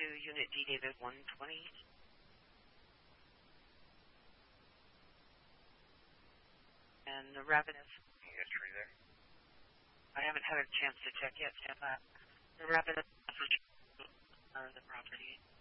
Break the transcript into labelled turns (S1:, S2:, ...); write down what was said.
S1: Unit D David 120. And the rapid
S2: history there.
S1: I haven't had a chance to check yet, Jeff. The rapid of the property.